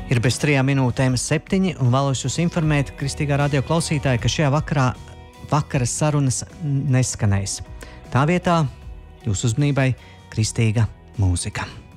Ir bez 3 minūtēm 7 un vēlos jūs informēt, Kristīgā radio klausītāji, ka šajā vakara sarunas neskanēs. Tā vietā jūsu uzmanībai kristīga mūzika.